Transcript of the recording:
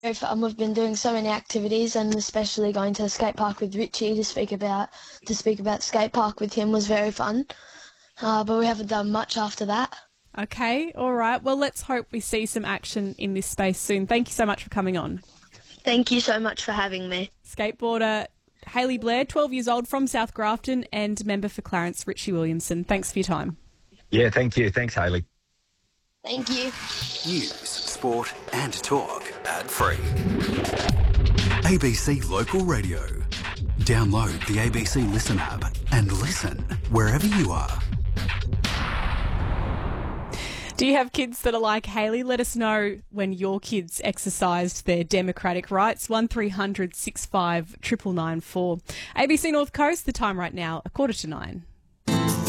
fun. We've been doing so many activities, and especially going to the skate park with Richie to speak about skate park with him was very fun. But we haven't done much after that. Okay, all right. Well, let's hope we see some action in this space soon. Thank you so much for coming on. Thank you so much for having me. Skateboarder Hayley Blair, 12 years old, from South Grafton, and member for Clarence, Richie Williamson. Thanks for your time. Yeah, thank you. Thanks, Hayley. Thank you. News, sport and talk ad-free. ABC Local Radio. Download the ABC Listen app and listen wherever you are. Do you have kids that are like Hayley? Let us know when your kids exercised their democratic rights. 1300 65 999 ABC North Coast. The time right now, 8:45.